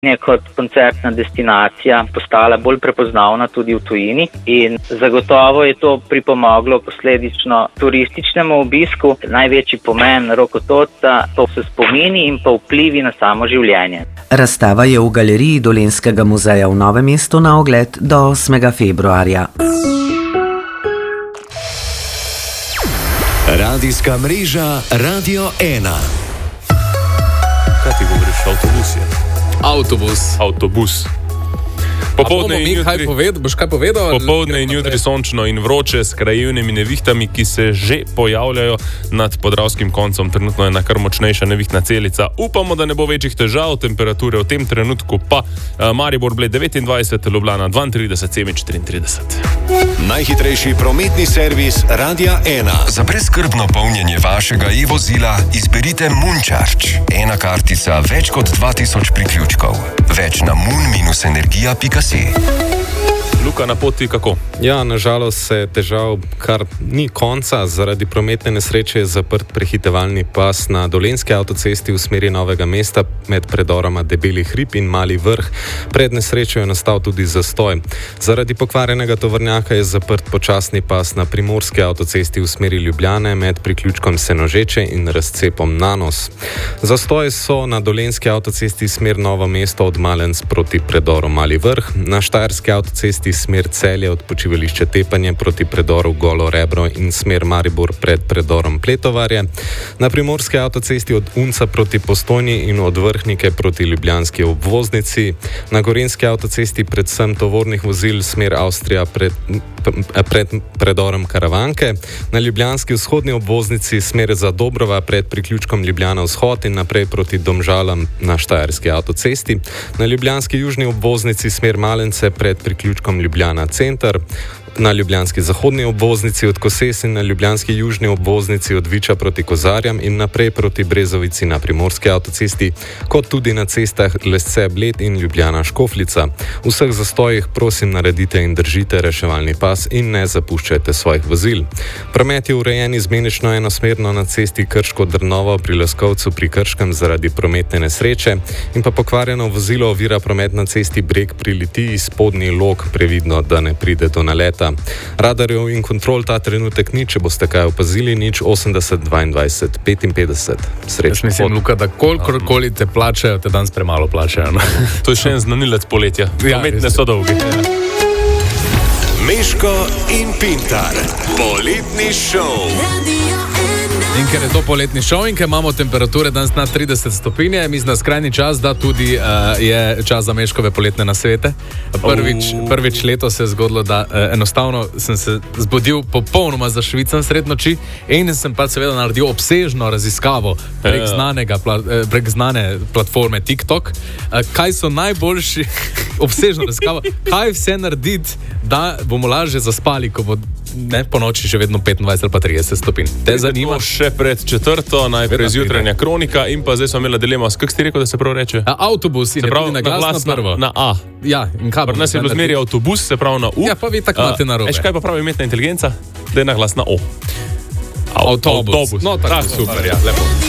je kot koncertna destinacija postala bolj prepoznavna tudi v tujini in zagotovo je to pripomoglo posledično turističnemu obisku. Največji pomen Rokotota to so spomini in pa vplivi na samo življenje. Razstava je v galeriji Dolenjskega muzeja v Novem mestu na ogled do 8. februarja. Radijska mreža Radio 1. Kaj ti govoriš? Avtobus. Boš kaj povedal? Popoldne in jutri sončno in vroče s krajevnimi nevihtami, ki se že pojavljajo nad podravskim koncem. Trenutno je ena kar močnejša nevihtna celica. Upamo, da ne bo večjih težav. Temperature v tem trenutku pa Maribor Bled 29, Ljubljana 32, Semič 34. Najhitrejši prometni servis Radia 1. Za brezskrbno polnjenje vašega e-vozila izberite Moon-Charge. Ena kartica, več kot 2000 priključkov. Več na moon-energija.si. Luka, na poti kako? Ja, nažalost se težav kar ni konca. Zaradi prometne nesreče je zaprt prehitevalni pas na Dolenjski avtocesti v smeri Novega mesta med predoroma Debeli hrib in Mali vrh. Pred nesrečo je nastal tudi zastoj. Zaradi pokvarjenega tovornjaka je zaprt počasni pas na Primorski avtocesti v smeri Ljubljane med priključkom Senožeče in razcepom Nanos. Zastoj so na Dolenjski avtocesti smer Novo mesto od Malenc proti predoru Mali vrh, na Štajerski avtocesti smer Celje od počivališča Tepanje proti predoru Golo Rebro in smer Maribor pred predorom Pletovarje, na Primorski avtocesti od Unca proti Postojni in od Vrhnike proti ljubljanski obvoznici, na Gorenjski avtocesti predvsem tovornih vozil smer Avstrija pred predorom Karavanke, na ljubljanski vzhodni obvoznici smer Zadobrova pred priključkom Ljubljana vzhod in naprej proti Domžalam na Štajerski avtocesti, na ljubljanski južni obvoznici smer Malence pred priključkom Ljubljana center, na ljubljanski zahodni obvoznici od Koses in na ljubljanski južni obvoznici od Viča proti Kozarjam in naprej proti Brezovici na Primorski avtocesti, kot tudi na cestah Lesce Bled in Ljubljana Škofljica. V vseh zastojih prosim naredite in držite reševalni pas in ne zapuščajte svojih vozil. Promet je urejen izmenično enosmerno na cesti Krško-Drnovo pri Leskovcu pri Krškem zaradi prometne nesreče in pa pokvarjeno vozilo ovira promet na cesti Breg pri Litiji, Spodnji Log, previdno, da ne pride do naleta. Radarjev in kontrol ta trenutek ni, če boste kaj opazili, nič 80 22 55. Srečno. Mislim, Luka, da kolikor te plačajo, te danes premalo plačajo. No? To je še en znanilec poletja. Prometne so dolge. Meško in Pintar. Poletni šov. In ker je to poletni šov in ker imamo temperature danes na 30 stopinje, mislim, da skrajni čas, da tudi je čas za Meškove poletne nasvete. Prvič leto se je zgodilo, da enostavno sem se zbudil popolnoma zašvican sred noči in sem pa seveda naredil obsežno raziskavo prek znane platforme TikTok. Kaj so najboljši, obsežno raziskavo, kaj vse narediti, da bomo lažje zaspali, ko bo po noči še vedno 25 ali pa 30 stopinj. Te zanima? Še pred četrto, najprej zjutranja kronika in pa zdaj smo imeli dilema. Kako si rekel, da se prav reče? Avtobus in je tudi na glas na prvo. Na A. Ja, in kaj? Pri nas je bilo zmeri avtobus, se pravi na U. Ja, pa vi tako imate narobe. Veš, kaj pa pravi umetna inteligenca? Da je na glas na O. Avtobus. No, tako super, ja, lepo.